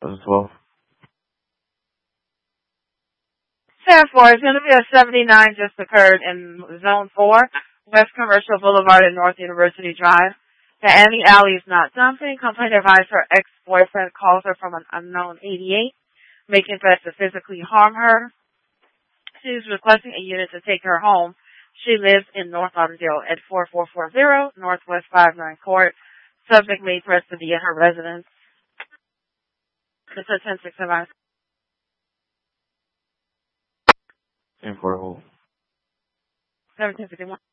As well. 10-4 is going to be a 79 just occurred in Zone 4, West Commercial Boulevard and North University Drive. The Annie Alley is not dumping. Complaint advised her ex-boyfriend calls her from an unknown 88, making threats to physically harm her. She is requesting a unit to take her home. She lives in North Lauderdale at 4440 Northwest 59 Court. Subject made threats to be at her residence. It's a 10-6 advice. 10-4 hold. 1751.